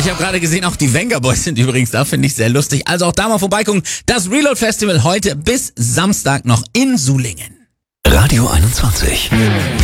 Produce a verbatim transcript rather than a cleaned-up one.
Ich habe gerade gesehen, auch die Venga Boys sind übrigens da, finde ich sehr lustig. Also auch da mal vorbeigucken. Das Reload Festival heute bis Samstag noch in Sulingen. Radio einundzwanzig.